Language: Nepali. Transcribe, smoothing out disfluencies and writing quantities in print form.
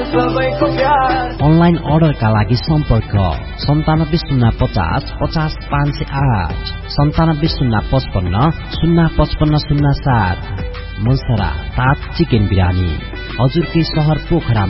अनलाइन अर्डरका लागि सम्पर्क 9705050508 970555055507। मुलसरा तात चिकन बिरानी हजुरकै शहर पोखरा।